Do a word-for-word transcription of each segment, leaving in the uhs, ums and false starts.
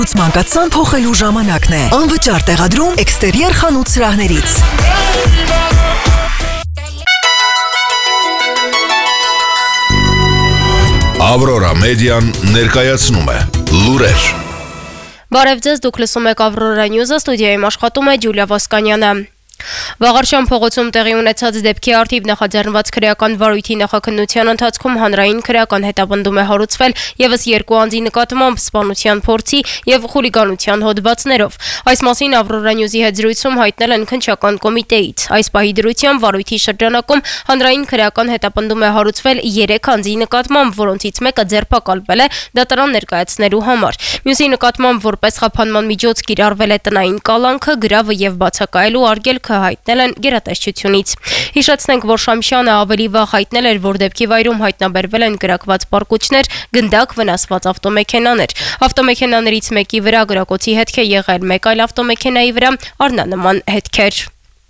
Մանկացան փոխելու ժամանակն է։ Անվճար տեղադրում էքստերիեր խանութ սրահներից։ Ավրորա մեդիան ներկայացնում է լուրեր։ Բարև ձեզ, դուք լսում եք Ավրորա Նյուզը, ստուդիայում աշխատում է Ջուլիա Ոսկանյանը։ Վաղարշան փողոցում տեղի ունեցած դեպքի առթիվ նախաձեռնված քրեական վարույթի նախաքննության ընթացքում հանրային քրեական հետապնդում է հարուցվել եւս երկու անձի նկատմամբ սպանության փորձի եւ խուլիգանության հոդվածներով։ Այս մասին Ավրորա Նյուզի հետ զրույցում հայտնել են քննչական կոմիտեից։ Այս պահի դրությամբ վարույթի շրջանակում հանրային քրեական հետապնդում է հարուցվել երեք անձի նկատմամբ, որոնցից մեկը ձերբակալվել է դատարան ներկայացնելու համար։ Մյուսի նկատմամբ որպես խափանման միջոց կիրառվել է տնային կալանքը, գրավը եւ բացակայելու արգելքը հայտնել են գերատեսչությունից։ Հիշեցնենք, որ Շամշյանը ավելի վաղ հայտնել էր, որ դեպքի վայրում հայտնաբերվել են կրակված պառկուճներ, գնդակ վնասված ավտոմեքենաներ։ Ավտոմեքենաներից մեկի վրա գրակոցի հետք է եղել, մեկ այլ ավտոմեքենայի վրա առնանման հետքեր։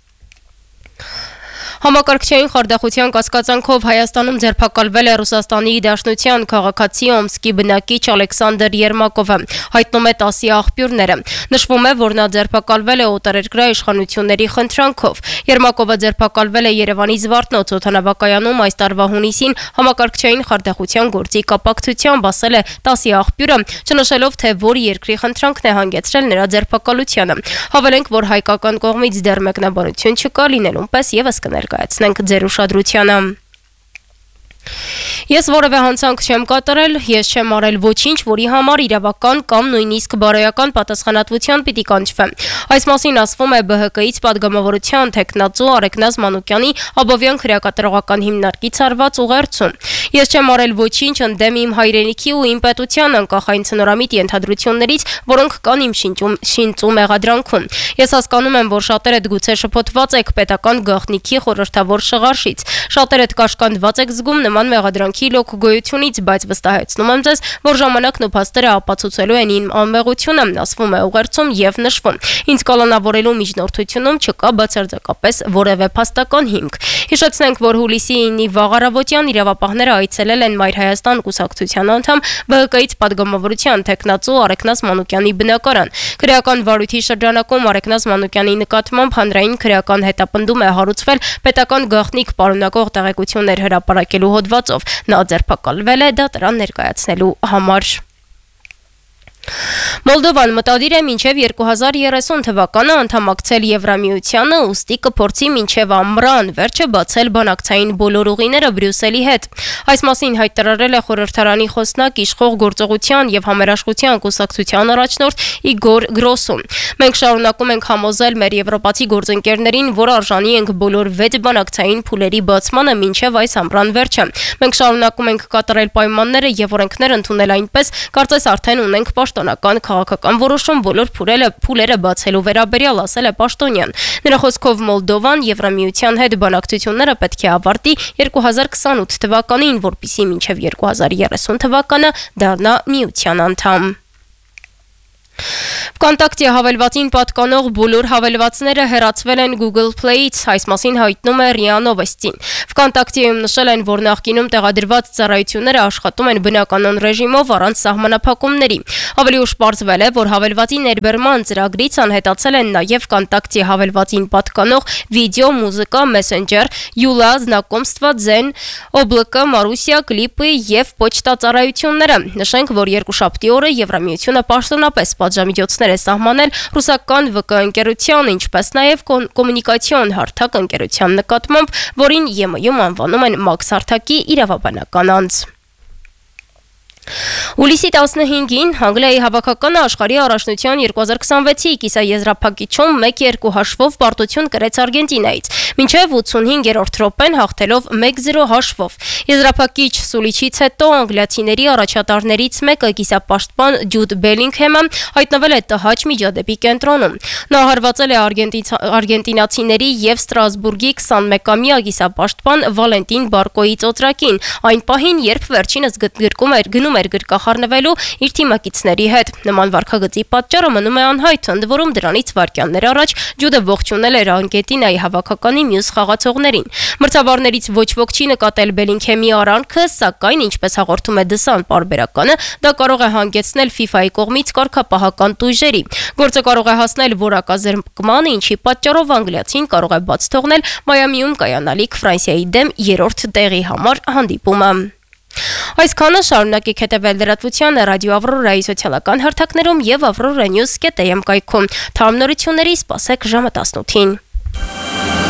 Համակարգչային խարդախության կասկածանքով Հայաստանում ձերբակալվել է Ռուսաստանի Դաշնության քաղաքացի Օմսկի բնակիչ Ալեքսանդր Երմակովը, հայտնում է տասի աղբյուրները։ Նշվում է, որ նա ձերբակալվել է օտարերկրյա իշխանությունների խնդրանքով։ Երմակովը ձերբակալվել է Երևանի Զվարթնոց օդանավակայանում այս տարվա հունիսին համակարգչային խարդախության գործի կապակցությամբ, ասել է տասի աղբյուրը, չնշելով, թե որ երկրի խնդրանքն է հանգեցրել նրա ձերբակալությանը։ Հավելենք, որ հայկական կողմից դեռ մեկնաբանություն չկա, լինելուն պես եւս կներկայացնենք ձեր ուշադրությանը։ Ես որևէ հանցանք չեմ կատարել, ես չեմ արել ոչինչ, որի համար իրավական կամ նույնիսկ բարոյական պատասխանատվության պիտի կանչվեմ։ Այս մասին ասվում է Բ Հ Կ-ից падգամավորության թեկնածու Արեգնազ Մանուկյանի Աբովյան քրեակատարողական հիմնարկից արված ուղերձում։ Ես չեմ արել ոչինչ ընդդեմ իմ հայրենիքի ու իմ պետության անկախ այն ցնորամիտ ենթադրություններից, որոնք կան իմ շինծու մեղադրանքում։ Ես հասկանում եմ, որ շատերդ գուցե շփոթված եք պետական գաղտնիքի խորհրդավոր շղարշից։ Շատերդ կաշկանդված եք զգում նման մեղադրանքի լոկ գոյությունից, բայց վստահեցնում եմ ձեզ, որ ժամանակն ու փաստերը ապացուցելու են իմ անմեղությունը, ասվում է ուղերձում եւ նշվում։ Ինձ կալանավորելու միջնորդությունում չկա բացարձակապես որևէ փաստական հիմք։ Հիշեցնենք, որ հուլիսի ինը վաղ առավոտյան իրավապահները այցելել են Մայր Հայաստան կուսակցության անդամ Բ Հ Կ-ից падգամավորության թեկնածու Արեգնազ Մանուկյանի բնակարան։ Քրեական վարույթի շրջանակում Արեգնազ Մանուկյանի նկատմամբ հանրային քրեական հետապնդում է հարուցվել պետական գաղտնիք պարունակող տեղեկություններ հրապարակելու հոդվածով։ Նա ձերբակալվել է դատարան ներկայացնելու համար։ Մոլդովան մտադիր է մինչև երկու հազար երեսուն թվականը անդամակցել Եվրամիությանը, ուստի կփորձի մինչև ամռան վերջը բացել բանակցային բոլոր ուղիները Բրյուսելի հետ։ Այս մասին հայտարարել է խորհրդարանի խոսնակ իշխող գործողության եւ համերաշխության կուսակցության առաջնորդ Իգոր Գրոսուն։ Մենք շարունակում ենք համոզել մեր եվրոպացի գործընկերներին, որ արժանի ենք բոլոր վեց բանակցային փուլերի բացմանը մինչև այս ամռան վերջը։ Մենք շարունակում ենք կատարել պայմանները եւ օրենքներ ընդունել այնպես, կարծես արդեն ունենք պաշտոնական քաղաքական որոշում բոլոր փուլերը փուլերը բացելու վերաբերյալ, ասել է պաշտոնյան։ Նրա խոսքով Մոլդովան Եվրամիության հետ բանակցությունները պետք է ավարտի երկու հազար քսանութ թվականին, որպեսզի մինչև երկու հազար երեսուն թվականը դառնա միության անդամ։ Վկոնտակտի հավելվածին պատկանող բոլոր հավելվածները հեռացվել են Google Play-ից, այս մասին հայտնում է ՌԻԱ Նովոստին։ Վկոնտակտիում նշել են, որ նախկինում տեղադրված ծառայությունները աշխատում են բնականon ռեժիմով առանց սահմանափակումների։ Ավելի ուշ պարզվել է, որ հավելվածի ներբերման ծրագրից անհետացել են նաև Վկոնտակտի հավելվածին պատկանող վիդեո, մուզիկա, մեսենջեր, Յուլա, Знакомство, Zen, Oblaka, Marussia, Clipy եւ Pochta ծառայությունները։ Նշենք, որ երկուշաբթի օրը Եվրամիությունը պաշտոնապես պատժամիջոցներ է սահմանել ռուսական V K ընկերության, ինչպես նաև կոմունիկացիոն հարթակ ընկերության նկատմամբ, որին Ե M-ում անվանում են Մաքս հարթակի իրավաբանական անձ։ Հուլիսի տասնհինգին Անգլիայի հավաքականը աշխարհի առաջնության երկու հազար քսանվեցի կիսաեզրափակիչում մեկ երկու հաշվով պարտություն կրեց Արգենտինայից, մինչև ութսունհինգերորդ րոպեն հաղթելով մեկ զիրո հաշվով։ Եզրափակիչ սուլիչից հետո անգլիացիների առաջատարներից մեկը կիսապաշտպան Ջուդ Բելինգհեմը հայտնվել է Տ Հ միջադեպի կենտրոնում։ Նա հարվածել է արգենտինացիների եւ Ստրասբուրգի քսանմեկամյա կիսապաշտպան Վալենտին Բարկոյի ծոծրակին, այն պահին, երբ վերջինս գրկում էր գնում մեկնում էր գրկախառնվելու իր թիմակիցների հետ։ Նման վարքագծի պատճառը մնում է անհայտ, ընդ որում դրանից վայրկյաններ առաջ ջուդը ողջունել էր Արգենտինայի հավաքականի մյուս խաղացողներին։ Մրցավարներից ոչ ոք չի նկատել Բելինգհեմի արանքը, սակայն ինչպես հաղորդում է The Sun պարբերականը, դա կարող է հանգեցնել FIFA-ի կողմից կարգապահական տույժերի։ Գործը կարող է հասնել որակազրկմանը, ինչի պատճառով անգլիացին կարող է բաց թողնել Մայամիում կայանալիք Ֆրանսիայի դեմ երրորդ տեղի համար հանդիպումը։ Այսքանը, շարունակեք հետևել լրատվությանը ռադիո Ավրորայի սոցիալական հարթակներում եւ avroranews.am կայքում։ Թարմ նորությունների սպասեք ժամը տասնութին։